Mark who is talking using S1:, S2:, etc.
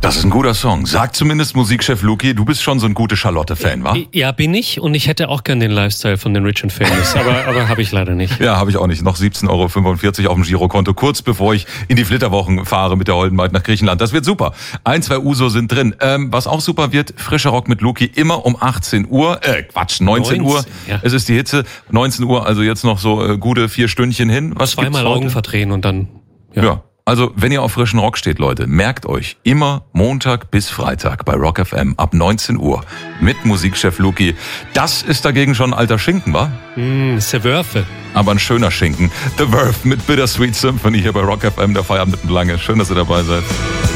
S1: Das ist ein guter Song. Sagt zumindest Musikchef Luki, du bist schon so ein gute Charlotte-Fan, wa?
S2: Ja, bin ich. Und ich hätte auch gern den Lifestyle von den Rich and Famous. Aber habe ich leider nicht.
S1: Ja, habe ich auch nicht. Noch 17,45 € auf dem Girokonto, kurz bevor ich in die Flitterwochen fahre mit der Holdenmaid nach Griechenland. Das wird super. 1, 2 Uso sind drin. Was auch super wird, frischer Rock mit Luki, immer um 18 Uhr. 19 Uhr.
S2: Ja.
S1: Es ist die Hitze. 19 Uhr, also jetzt noch so gute 4 Stündchen hin. Was
S2: Zweimal Augen verdrehen und dann...
S1: Ja. Also, wenn ihr auf frischen Rock steht, Leute, merkt euch, immer Montag bis Freitag bei Rock FM ab 19 Uhr mit Musikchef Luki. Das ist dagegen schon ein alter Schinken, wa?
S2: C'est Wörfe.
S1: Aber ein schöner Schinken. The Verve mit Bittersweet Symphony hier bei Rock FM, der Feierabend mitten lange. Schön, dass ihr dabei seid.